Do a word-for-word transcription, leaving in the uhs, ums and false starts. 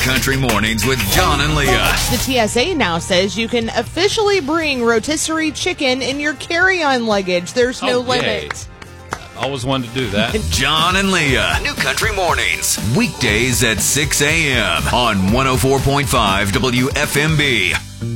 Country Mornings with John and Leah. The T S A now says you can officially bring rotisserie chicken in your carry-on luggage. There's no Oh, yay. limit. Always wanted to do that. John and Leah, New Country Mornings, weekdays at six a.m. on one oh four point five W F M B.